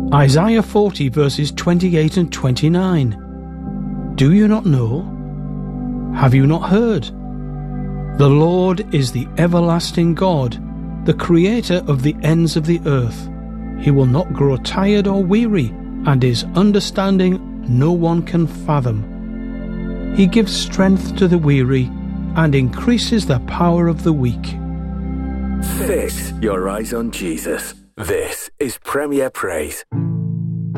Isaiah 40 verses 28 and 29. Do you not know? Have you not heard? The Lord is the everlasting God, the creator of the ends of the earth. He will not grow tired or weary, and his understanding no one can fathom. He gives strength to the weary and increases the power of the weak. Fix your eyes on Jesus. This is Premier Praise.